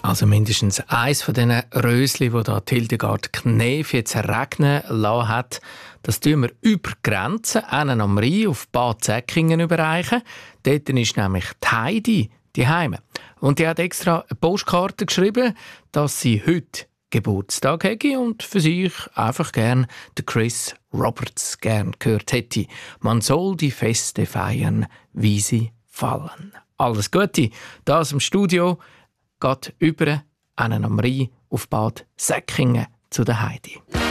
Also mindestens eins von diesen Rösli, die da Hildegard Knef jetzt regnen lassen hat, das tun wir über die Grenze, einen am Rhein auf Bad Säckingen überreichen. Dort ist nämlich die Heidi die Heime. Und die hat extra eine Postkarte geschrieben, dass sie heute Geburtstag hätte und für sich einfach gern den Chris Roberts gern gehört hätte. Man soll die Feste feiern, wie sie fallen. Alles Gute, da aus dem Studio geht über einen am Rhein auf Bad Säckingen zu der Heidi.